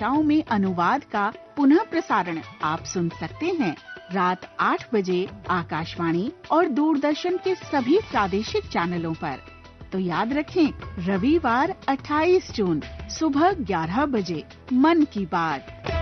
भाषाओं में अनुवाद का पुनः प्रसारण आप सुन सकते हैं रात 8 बजे आकाशवाणी और दूरदर्शन के सभी प्रादेशिक चैनलों पर। तो याद रखें, रविवार 28 जून सुबह 11 बजे मन की बात।